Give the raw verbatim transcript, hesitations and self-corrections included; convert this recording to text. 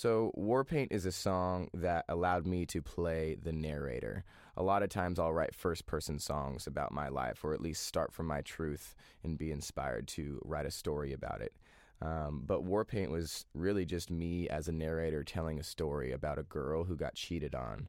So, Warpaint is a song that allowed me to play the narrator. A lot of times I'll write first-person songs about my life, or at least start from my truth and be inspired to write a story about it. Um, but Warpaint was really just me as a narrator telling a story about a girl who got cheated on